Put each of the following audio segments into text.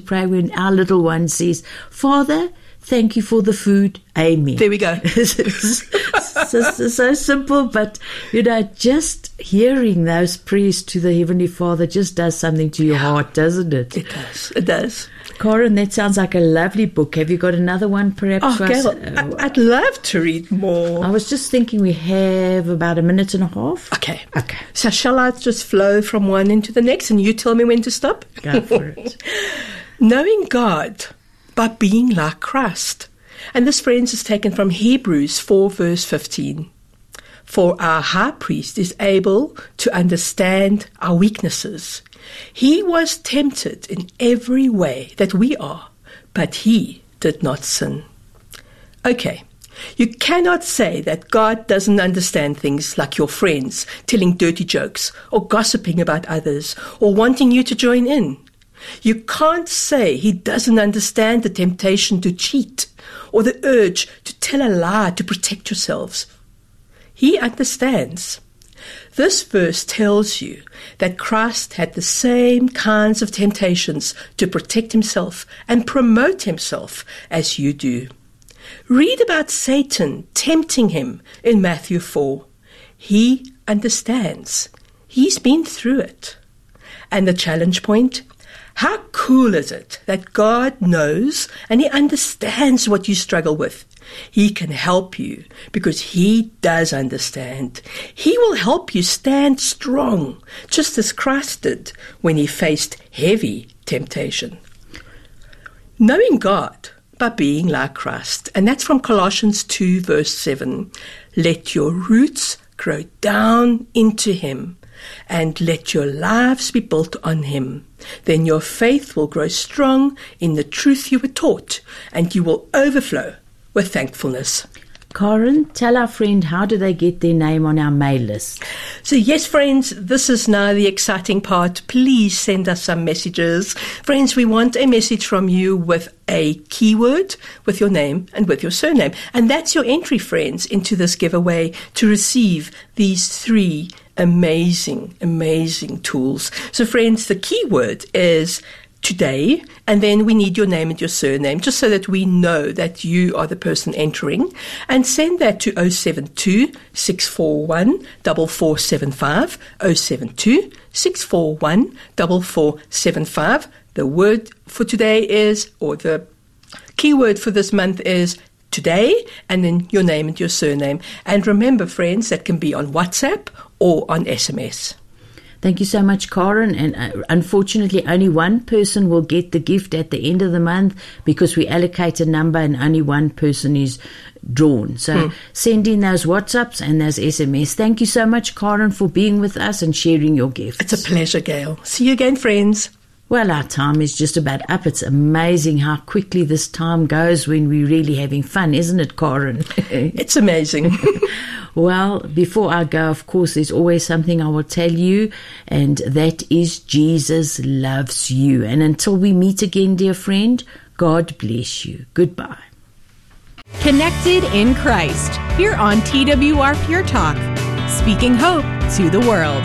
pray when our little one says, Father, thank you for the food. Amen. There we go. So simple, but, just hearing those prayers to the Heavenly Father just does something to your heart, doesn't it? It does. It does. Karen, that sounds like a lovely book. Have you got another one, perhaps? Oh, Gail, I'd love to read more. I was just thinking we have about a minute and a half. Okay. So shall I just flow from one into the next, and you tell me when to stop? Go for it. Knowing God by being like Christ. And this, friends, is taken from Hebrews 4, verse 15. For our high priest is able to understand our weaknesses. He was tempted in every way that we are, but he did not sin. Okay, you cannot say that God doesn't understand things like your friends telling dirty jokes or gossiping about others or wanting you to join in. You can't say he doesn't understand the temptation to cheat or the urge to tell a lie to protect yourselves. He understands. This verse tells you that Christ had the same kinds of temptations to protect himself and promote himself as you do. Read about Satan tempting him in Matthew 4. He understands. He's been through it. And the challenge point? How cool is it that God knows and he understands what you struggle with? He can help you because he does understand. He will help you stand strong, just as Christ did when he faced heavy temptation. Knowing God by being like Christ, and that's from Colossians 2, verse 7. Let your roots grow down into him, and let your lives be built on him. Then your faith will grow strong in the truth you were taught, and you will overflow with thankfulness. Karen, tell our friend, how do they get their name on our mail list? So yes, friends, this is now the exciting part. Please send us some messages. Friends, we want a message from you with a keyword, with your name and with your surname. And that's your entry, friends, into this giveaway to receive these 3 amazing tools. So friends, the keyword is today, and then we need your name and your surname, just so that we know that you are the person entering. And send that to 072 641 4475, 072 641 4475. The word for today is, or the keyword for this month is today, and then your name and your surname. And remember, friends, that can be on WhatsApp or on SMS. Thank you so much, Karen. And unfortunately, only one person will get the gift at the end of the month because we allocate a number and only one person is drawn. So send in those WhatsApps and those SMS. Thank you so much, Karen, for being with us and sharing your gifts. It's a pleasure, Gail. See you again, friends. Well, our time is just about up. It's amazing how quickly this time goes when we're really having fun, isn't it, Karen? It's amazing. Well, before I go, of course, there's always something I will tell you, and that is Jesus loves you. And until we meet again, dear friend, God bless you. Goodbye. Connected in Christ, here on TWR Pure Talk, speaking hope to the world.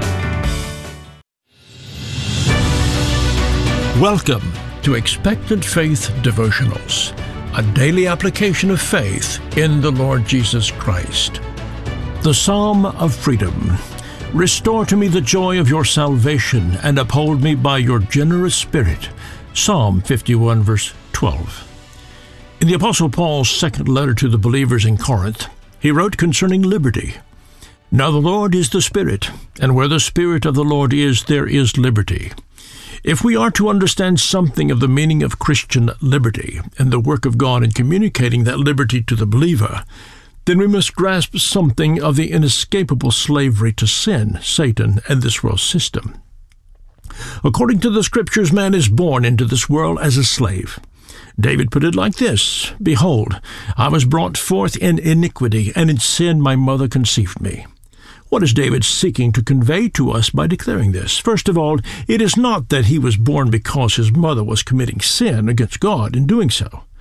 Welcome to Expectant Faith Devotionals, a daily application of faith in the Lord Jesus Christ. The Psalm of Freedom. Restore to me the joy of your salvation and uphold me by your generous spirit. Psalm 51, verse 12. In the Apostle Paul's second letter to the believers in Corinth, he wrote concerning liberty, Now the Lord is the Spirit, and where the Spirit of the Lord is, there is liberty. If we are to understand something of the meaning of Christian liberty and the work of God in communicating that liberty to the believer, then we must grasp something of the inescapable slavery to sin, Satan, and this world system. According to the Scriptures, man is born into this world as a slave. David put it like this, Behold, I was brought forth in iniquity, and in sin my mother conceived me. What is David seeking to convey to us by declaring this? First of all, it is not that he was born because his mother was committing sin against God in doing so.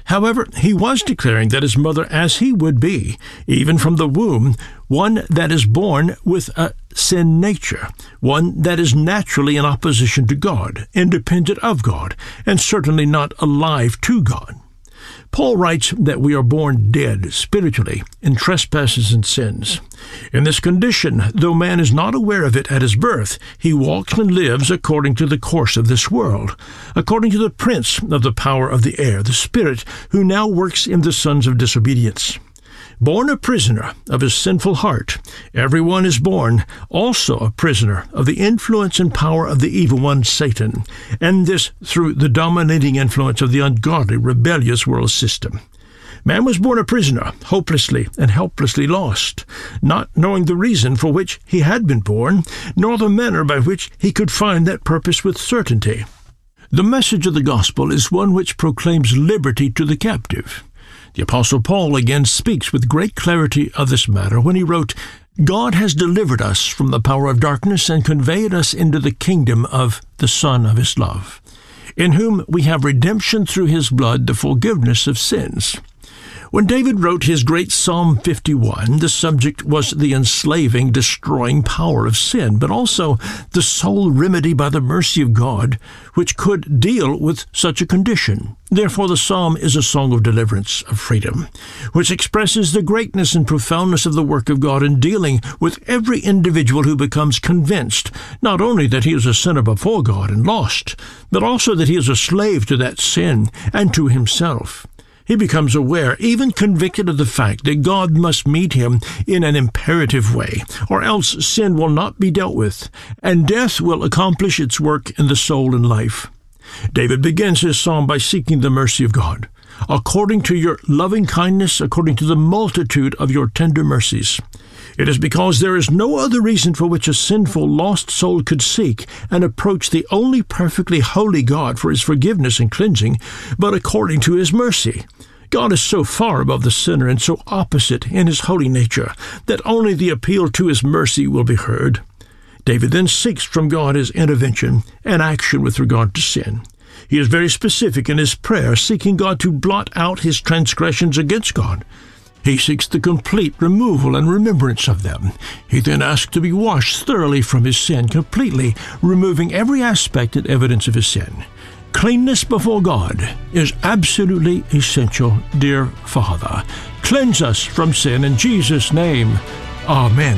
However, he was declaring that his mother, as he would be, even from the womb, one that is born with a sin nature, one that is naturally in opposition to God, independent of God, and certainly not alive to God. Paul writes that we are born dead spiritually in trespasses and sins. In this condition, though man is not aware of it at his birth, he walks and lives according to the course of this world, according to the prince of the power of the air, the Spirit, who now works in the sons of disobedience. Born a prisoner of his sinful heart, everyone is born also a prisoner of the influence and power of the evil one, Satan, and this through the dominating influence of the ungodly, rebellious world system. Man was born a prisoner, hopelessly and helplessly lost, not knowing the reason for which he had been born, nor the manner by which he could find that purpose with certainty. The message of the gospel is one which proclaims liberty to the captive. The Apostle Paul again speaks with great clarity of this matter when he wrote, God has delivered us from the power of darkness and conveyed us into the kingdom of the Son of his love, in whom we have redemption through his blood, the forgiveness of sins. When David wrote his great Psalm 51, the subject was the enslaving, destroying power of sin, but also the sole remedy by the mercy of God which could deal with such a condition. Therefore, the psalm is a song of deliverance, of freedom, which expresses the greatness and profoundness of the work of God in dealing with every individual who becomes convinced not only that he is a sinner before God and lost, but also that he is a slave to that sin and to himself. He becomes aware, even convicted of the fact that God must meet him in an imperative way, or else sin will not be dealt with, and death will accomplish its work in the soul and life. David begins his psalm by seeking the mercy of God. According to your loving kindness, according to the multitude of your tender mercies. It is because there is no other reason for which a sinful, lost soul could seek and approach the only perfectly holy God for his forgiveness and cleansing, but according to his mercy. God is so far above the sinner and so opposite in his holy nature that only the appeal to his mercy will be heard. David then seeks from God his intervention and action with regard to sin. He is very specific in his prayer, seeking God to blot out his transgressions against God. He seeks the complete removal and remembrance of them. He then asks to be washed thoroughly from his sin, completely removing every aspect and evidence of his sin. Cleanness before God is absolutely essential, dear Father. Cleanse us from sin in Jesus' name. Amen.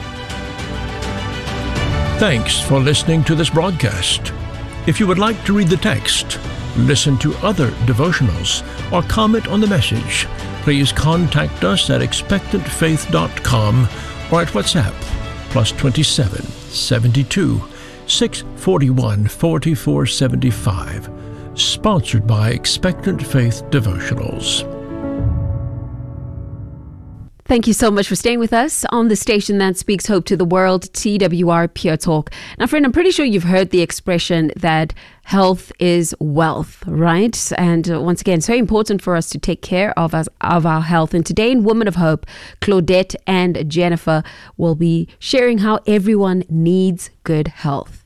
Thanks for listening to this broadcast. If you would like to read the text, listen to other devotionals, or comment on the message, please contact us at expectantfaith.com or at WhatsApp +27 72 641 4475. Sponsored by Expectant Faith Devotionals. Thank you so much for staying with us on the station that speaks hope to the world, TWR Pure Talk. Now, friend, I'm pretty sure you've heard the expression that health is wealth, right? And once again, so important for us to take care of our health. And today in Women of Hope, Claudette and Jennifer will be sharing how everyone needs good health.